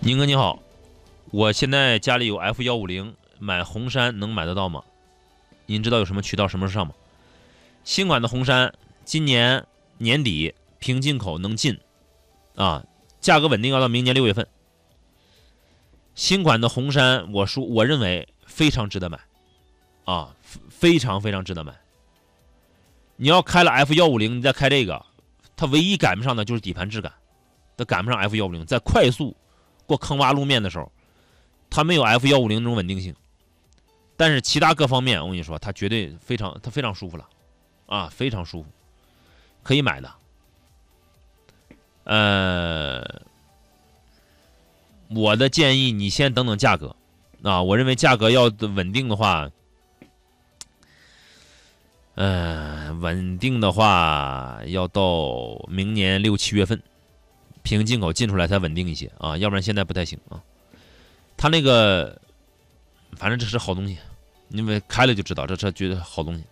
宁哥你好，我现在家里有 F150，买红杉能买得到吗？您知道有什么渠道什么时候上吗？新款的红杉今年年底凭进口能进啊，价格稳定要到明年6月份。新款的红杉，我认为非常值得买啊，非常非常值得买。你要开了 F150，你再开这个，它唯一赶不上的就是底盘质感，它赶不上 F150，在快速过坑洼路面的时候，它没有 F150那种稳定性。但是其他各方面，我跟你说，它绝对它非常舒服了，啊，非常舒服，可以买的。我的建议你先等等价格，啊，我认为价格要稳定的话，稳定的话要到明年6、7月份，凭进口进出来才稳定一些啊，要不然现在不太行啊。它那个，反正这是好东西，因为开了就知道，这绝对好东西。